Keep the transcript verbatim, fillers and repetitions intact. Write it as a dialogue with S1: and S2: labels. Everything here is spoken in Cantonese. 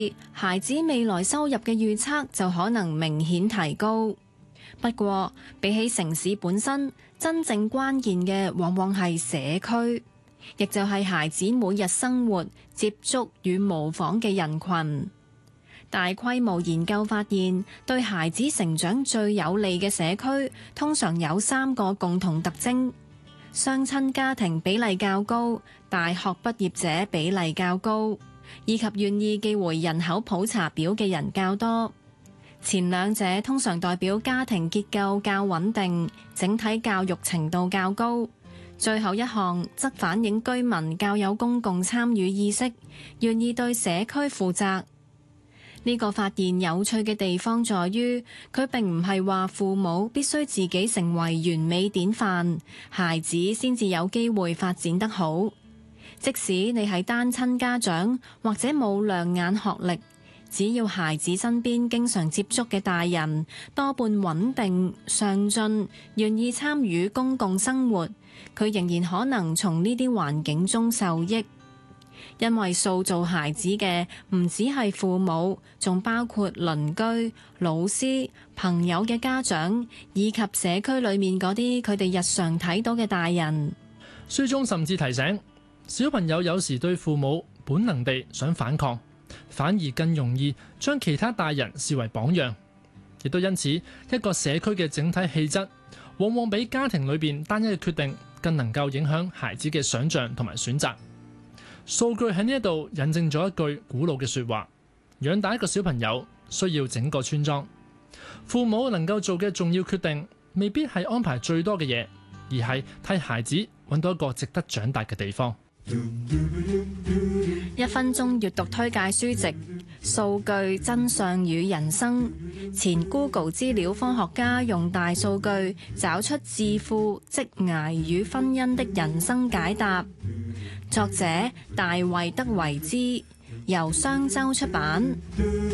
S1: 孩子未來收入嘅預測就可能明顯提高。不過，比起城市本身，真正關鍵嘅往往係社區，亦就係孩子每日生活、接觸與模仿嘅人群。大規模研究發現，對孩子成長最有利嘅社區，通常有三個共同特徵：雙親家庭比例較高，大學畢業者比例較高，以及願意寄回人口普查表嘅人較多。前兩者通常代表家庭結構較穩定，整體教育程度較高。最後一項則反映居民較有公共參與意識，願意對社區負責。呢個發現有趣嘅地方在於，佢並唔係話父母必須自己成為完美典範，孩子先至有機會發展得好。即使你係單親家長或者冇亮眼學歷，只要孩子身邊經常接觸嘅大人多半穩定、上進、願意參與公共生活，佢仍然可能從呢啲環境中受益。因為塑造孩子嘅唔只係父母，仲包括鄰居、老師、朋友嘅家長，以及社區裏面嗰啲佢哋日常睇到嘅大人。
S2: 書中甚至提醒，小朋友有時對父母本能地想反抗，反而更容易將其他大人視為榜樣，亦都因此一個社區嘅整體氣質，往往比家庭裏邊單一嘅決定更能夠影響孩子嘅想像同埋選擇。數據喺呢一度引證咗一句古老嘅說話：養大一個小朋友需要整個村莊。父母能夠做嘅重要決定，未必係安排最多嘅嘢，而係替孩子揾到一個值得長大嘅地方。
S1: 一分鐘閱讀推介書籍《數據真相與人生》，前 Google 資料科學家用大數據找出致富、職涯與婚姻的人生解答。作者大衛·德維茲，由商周出版。